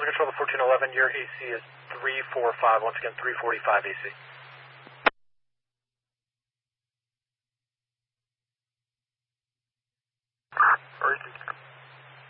Control to 1411, your AC is 345, once again 345 AC.